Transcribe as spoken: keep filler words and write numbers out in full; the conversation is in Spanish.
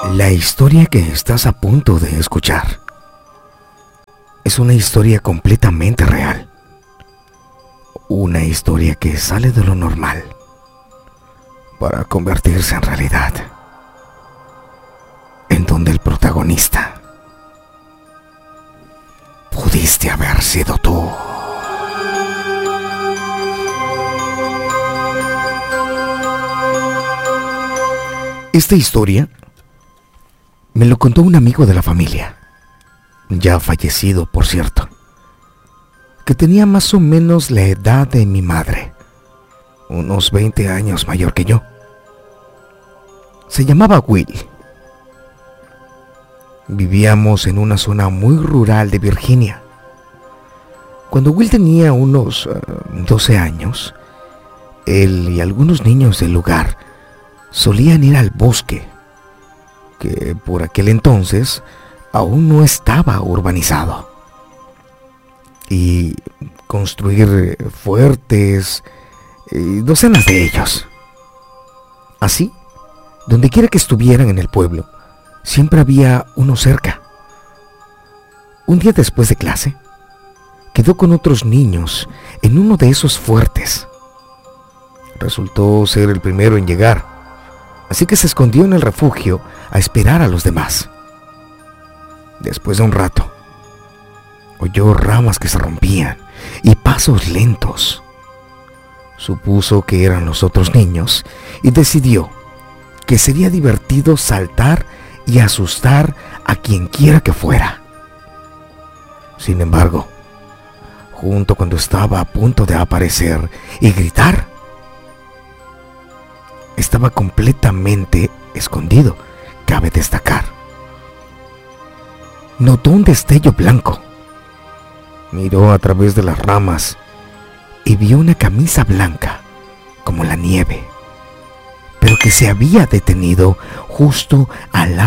La historia que estás a punto de escuchar es una historia completamente real. Una historia que sale de lo normal para convertirse en realidad, en donde el protagonista pudiste haber sido tú. Esta historia me lo contó un amigo de la familia, ya fallecido por cierto, que tenía más o menos la edad de mi madre, unos veinte años mayor que yo. Se llamaba Will. Vivíamos en una zona muy rural de Virginia. Cuando Will tenía unos uh, doce años, él y algunos niños del lugar solían ir al bosque, que por aquel entonces aún no estaba urbanizado, y construir fuertes, eh, docenas de ellos. Así, donde quiera que estuvieran en el pueblo, siempre había uno cerca. Un día después de clase, quedó con otros niños en uno de esos fuertes. Resultó ser el primero en llegar, así que se escondió en el refugio a esperar a los demás. Después de un rato, oyó ramas que se rompían y pasos lentos. Supuso que eran los otros niños y decidió que sería divertido saltar y asustar a quien quiera que fuera. Sin embargo, justo cuando estaba a punto de aparecer y gritar, estaba completamente escondido, cabe destacar. Notó un destello blanco. Miró a través de las ramas y vio una camisa blanca, como la nieve, pero que se había detenido justo al lado